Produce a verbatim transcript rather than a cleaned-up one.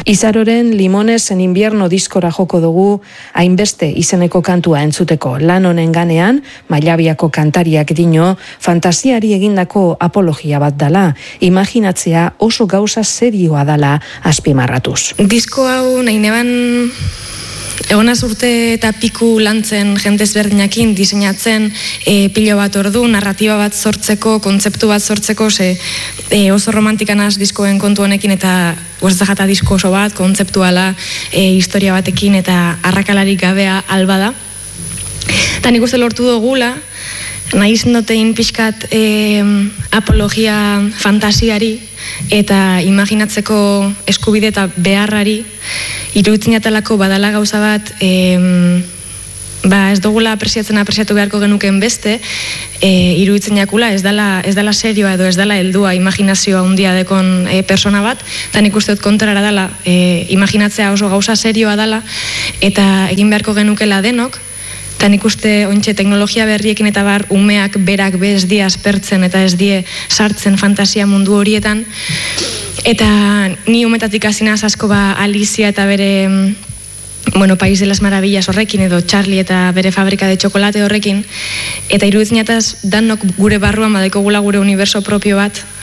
Izaroren Limones en invierno diskora joko dugu hainbeste izeneko kantua entzuteko. Lan honen ganean, Mailabiako kantariak dino, fantasiari egindako apologia bat dala, imaginatzea oso gauza serioa dala azpimarratuz. Disko hau nahi neban egonaz urte eta piku lantzen jentez berdinakin, diseinatzen e, pilo bat ordu, narratiba bat sortzeko, kontzeptu bat sortzeko, ze e, oso romantikanaz diskoen kontu honekin eta guazajata disko oso bat, kontzeptuala, e, historia batekin eta arrakalarik gabea alba da. Eta nik uste lortu dugula, nahi zendotein pixkat e, apologia fantasiari eta imaginatzeko eskubide eta beharrari, iruditzen jatalako badala gauza bat e, ba ez dugula apresiatzen apresiatu beharko genuken beste, e, iruditzen jakula ez dela, ez dela serioa edo ez dela heldua imaginazioa handia dekon e, persona bat, eta nik uste dut kontrara dela, e, imaginatzea oso gauza serioa dela eta egin beharko genukela denok. Eta nik uste ontxe teknologia berriekin eta bar umeak berak be ez die aspertzen eta ez die sartzen fantasia mundu horietan. Eta ni umetatik hasinaz asko ba Alicia eta bere bueno, País de las Maravillas horrekin edo Charlie eta bere fabrika de txokolate horrekin. Eta iruditzen jataz danok gure barruan badeko gula gure universo propio bat,